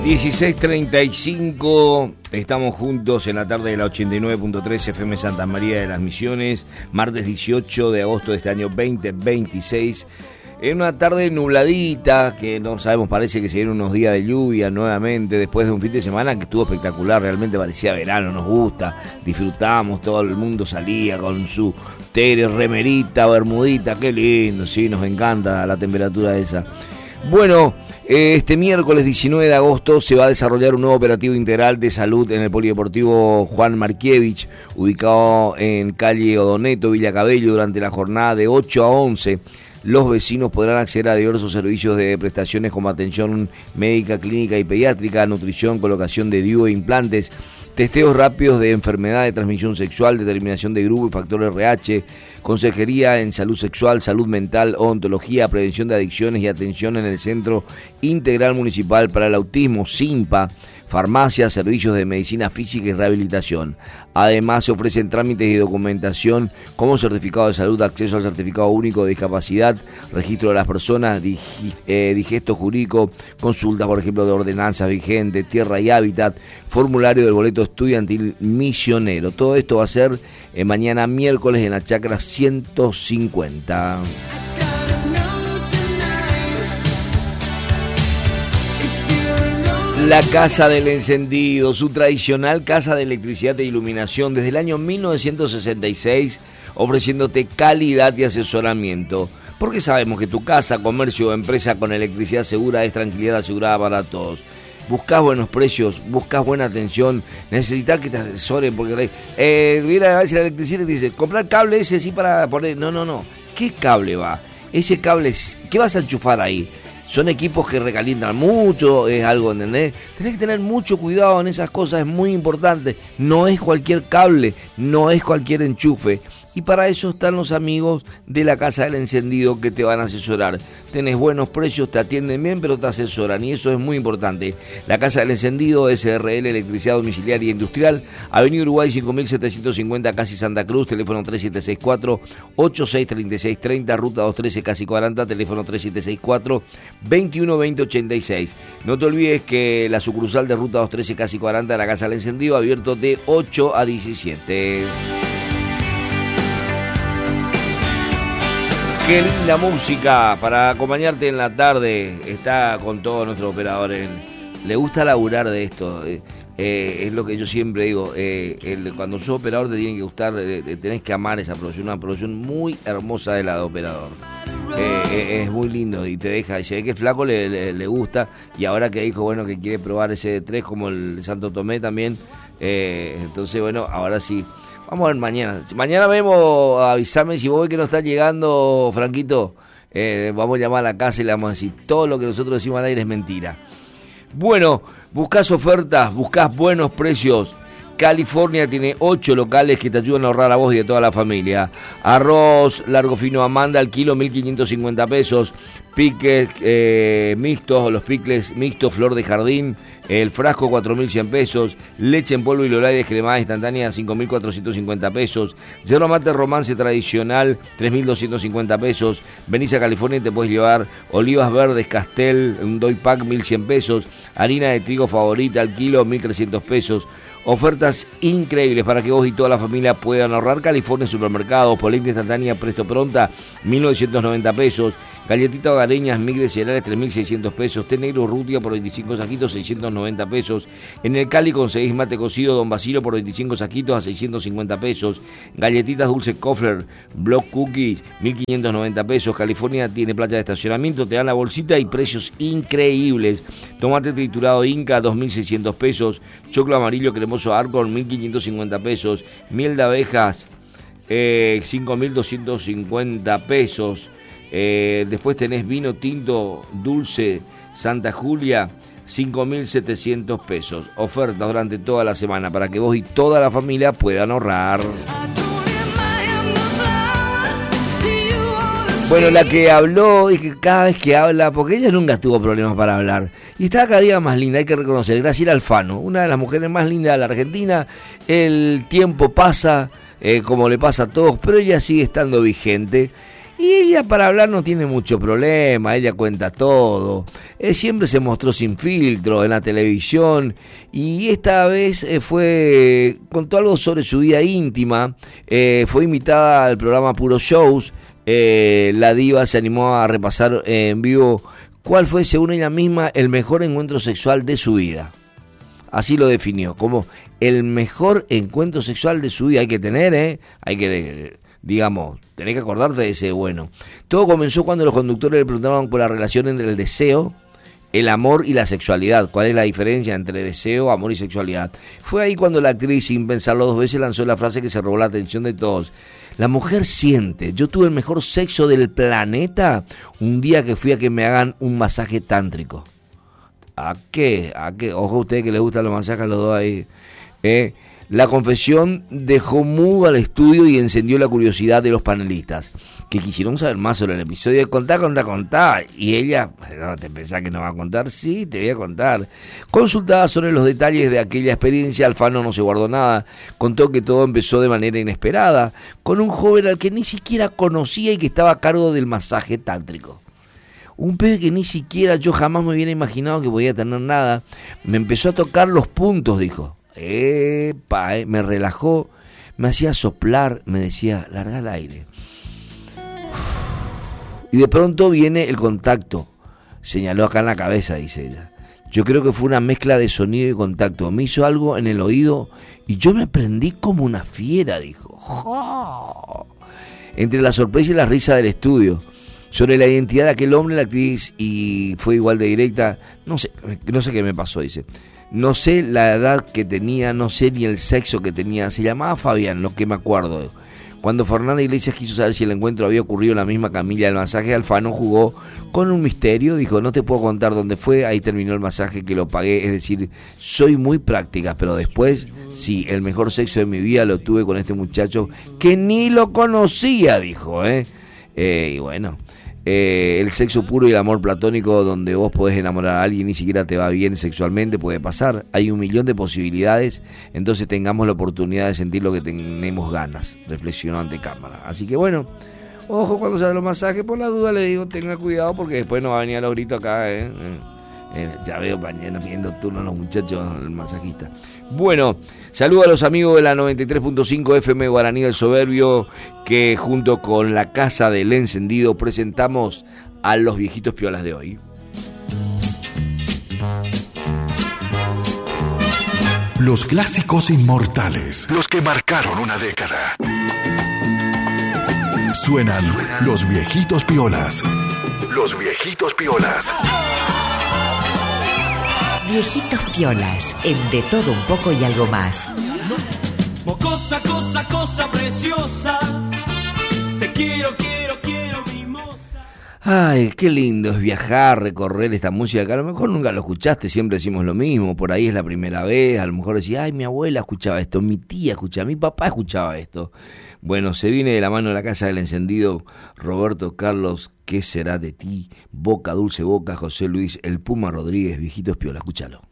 16:35, estamos juntos en la tarde de la 89.3 FM Santa María de las Misiones, martes 18 de agosto de este año 2026, en una tarde nubladita, que no sabemos, parece que se vienen unos días de lluvia nuevamente, después de un fin de semana que estuvo espectacular, realmente parecía verano, nos gusta, disfrutamos, todo el mundo salía con su tere, remerita, bermudita, qué lindo, sí, nos encanta la temperatura esa. Bueno, este miércoles 19 de agosto se va a desarrollar un nuevo operativo integral de salud en el Polideportivo Juan Markievich, ubicado en calle Odoneto, Villa Cabello. Durante la jornada de 8 a 11, los vecinos podrán acceder a diversos servicios de prestaciones como atención médica, clínica y pediátrica, nutrición, colocación de DIU e implantes, testeos rápidos de enfermedad de transmisión sexual, determinación de grupo y factor RH, consejería en salud sexual, salud mental, odontología, prevención de adicciones y atención en el Centro Integral Municipal para el Autismo, CINPA, farmacia, servicios de medicina física y rehabilitación. Además, se ofrecen trámites y documentación como certificado de salud, acceso al certificado único de discapacidad, registro de las personas, digesto jurídico, consultas, por ejemplo, de ordenanzas vigentes, tierra y hábitat, formulario del boleto estudiantil misionero. Todo esto va a ser mañana miércoles en la chacra 150. La Casa del Encendido, su tradicional casa de electricidad e iluminación desde el año 1966, ofreciéndote calidad y asesoramiento. Porque sabemos que tu casa, comercio o empresa con electricidad segura es tranquilidad asegurada para todos. Buscás buenos precios, buscás buena atención, necesitas que te asesoren, porque viene a veces la electricidad y te dice, comprar cable ese sí para poner. No. ¿Qué cable va? Ese cable, ¿qué vas a enchufar ahí? Son equipos que recalientan mucho, es algo, ¿entendés? Tenés que tener mucho cuidado en esas cosas, es muy importante. No es cualquier cable, no es cualquier enchufe. Y para eso están los amigos de la Casa del Encendido que te van a asesorar. Tenés buenos precios, te atienden bien, pero te asesoran y eso es muy importante. La Casa del Encendido, SRL, Electricidad Domiciliaria e Industrial, Avenida Uruguay 5750, casi Santa Cruz, teléfono 3764-863630, ruta 213, casi 40, teléfono 3764-212086. No te olvides que la sucursal de ruta 213, casi 40 de la Casa del Encendido, abierto de 8 a 17. Qué linda música para acompañarte en la tarde. Está con todos nuestros operadores. Le gusta laburar de esto. Es lo que yo siempre digo. Cuando sos operador te tiene que gustar, tenés que amar esa producción. Una producción muy hermosa de la de operador. Es muy lindo y te deja. Y se ve que el flaco le gusta. Y ahora que dijo bueno que quiere probar ese D3 como el Santo Tomé también. Entonces bueno, ahora sí. Vamos a ver mañana. Mañana vemos, avísame si vos ves que no está llegando, Franquito. Vamos a llamar a la casa y le vamos a decir todo lo que nosotros decimos al aire es mentira. Bueno, buscás ofertas, buscás buenos precios. California tiene 8 locales que te ayudan a ahorrar a vos y a toda la familia. Arroz largo fino Amanda al kilo 1.550 pesos. Piques mixtos, los picles mixtos flor de jardín, el frasco 4.100 pesos. Leche en polvo y Lolay descremada instantánea 5.450 pesos. Yerba mate romance tradicional 3.250 pesos. Venís a California y te puedes llevar olivas verdes Castel, un doy pack 1.100 pesos. Harina de trigo favorita al kilo 1.300 pesos. Ofertas increíbles para que vos y toda la familia puedan ahorrar. California Supermercados, polenta instantánea Presto Pronta, 1.990 pesos. Galletitas hogareñas, mix de cereales, 3.600 pesos. Té negro Rutia por 25 saquitos, 690 pesos. En el Cali conseguís mate cocido Don Basilio por 25 saquitos a 650 pesos. Galletitas dulce Kofler, Block Cookies, 1.590 pesos. California tiene playa de estacionamiento, te dan la bolsita y precios increíbles. Tomate triturado Inca, 2.600 pesos. Choclo amarillo cremoso Arcon, 1.550 pesos. Miel de abejas, 5.250 pesos. Después tenés vino tinto dulce Santa Julia, 5.700 pesos. Ofertas durante toda la semana para que vos y toda la familia puedan ahorrar. Bueno, la que habló y que cada vez que habla, porque ella nunca tuvo problemas para hablar, y está cada día más linda, hay que reconocer, Graciela Alfano, una de las mujeres más lindas de la Argentina. El tiempo pasa, como le pasa a todos, pero ella sigue estando vigente. Y ella para hablar no tiene mucho problema, ella cuenta todo. Siempre se mostró sin filtro en la televisión y esta vez contó algo sobre su vida íntima. Fue invitada al programa Puro Shows. La diva se animó a repasar en vivo cuál fue, según ella misma, el mejor encuentro sexual de su vida. Así lo definió, como el mejor encuentro sexual de su vida. Hay que tener, hay que... digamos, tenés que acordarte de ese bueno. Todo comenzó cuando los conductores le preguntaban por la relación entre el deseo, el amor y la sexualidad. ¿Cuál es la diferencia entre deseo, amor y sexualidad? Fue ahí cuando la actriz, sin pensarlo dos veces, lanzó la frase que se robó la atención de todos. La mujer siente, yo tuve el mejor sexo del planeta un día que fui a que me hagan un masaje tántrico. ¿A qué? Ojo a ustedes que les gustan los masajes, los dos ahí. La confesión dejó mudo al estudio y encendió la curiosidad de los panelistas, que quisieron saber más sobre el episodio. Contá. Y ella, no, ¿te pensás que no va a contar? Sí, te voy a contar. Consultada sobre los detalles de aquella experiencia, Alfano no se guardó nada. Contó que todo empezó de manera inesperada, con un joven al que ni siquiera conocía y que estaba a cargo del masaje tántrico. Un pibe que ni siquiera yo jamás me hubiera imaginado que podía tener nada. Me empezó a tocar los puntos, dijo. Me relajó, me hacía soplar, me decía, larga el aire. Y de pronto viene el contacto, señaló acá en la cabeza, dice ella. Yo creo que fue una mezcla de sonido y contacto. Me hizo algo en el oído y yo me prendí como una fiera, dijo. ¡Oh! Entre la sorpresa y la risa del estudio. Sobre la identidad de aquel hombre, la actriz, y fue igual de directa. No sé qué me pasó, dice. No sé la edad que tenía, no sé ni el sexo que tenía. Se llamaba Fabián, lo que me acuerdo. Cuando Fernanda Iglesias quiso saber si el encuentro había ocurrido en la misma camilla del masaje, Alfano jugó con un misterio. Dijo, no te puedo contar dónde fue, ahí terminó el masaje que lo pagué. Es decir, soy muy práctica, pero después, sí, el mejor sexo de mi vida lo tuve con este muchacho que ni lo conocía, dijo. Y bueno... el sexo puro y el amor platónico, donde vos podés enamorar a alguien y ni siquiera te va bien sexualmente, puede pasar. Hay 1.000.000 de posibilidades, entonces tengamos la oportunidad de sentir lo que tenemos ganas, reflexionó ante cámara. Así que bueno, ojo cuando se hagan los masajes, por la duda le digo, tenga cuidado porque después nos va a venir a los gritos acá. Ya veo mañana pidiendo turno a los muchachos, el masajista. Bueno, saludo a los amigos de la 93.5 FM Guaraní del Soberbio, que junto con la Casa del Encendido presentamos a los viejitos piolas de hoy. Los clásicos inmortales, los que marcaron una década. Suenan los viejitos piolas. Los viejitos piolas. Viejitos piolas, en De Todo Un Poco y Algo Más. Cosa preciosa. Te quiero, mimosa. Ay, qué lindo es viajar, recorrer esta música, que a lo mejor nunca lo escuchaste, siempre decimos lo mismo, por ahí es la primera vez, a lo mejor decís, ay, mi abuela escuchaba esto, mi tía escuchaba, mi papá escuchaba esto. Bueno, se viene de la mano de la Casa del Encendido, Roberto Carlos, ¿qué será de ti? Boca, Dulce Boca, José Luis, el Puma Rodríguez, viejitos piola, escúchalo.